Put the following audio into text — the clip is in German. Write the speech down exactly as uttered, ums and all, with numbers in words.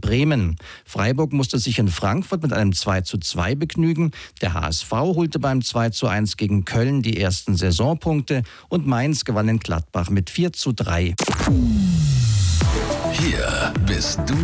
Bremen. Freiburg musste sich in Frankfurt mit einem zwei zu zwei begnügen. Der H S V holte beim zwei zu eins gegen Köln die ersten Saisonpunkte und Mainz gewann in Gladbach mit vier zu drei. Hier bist du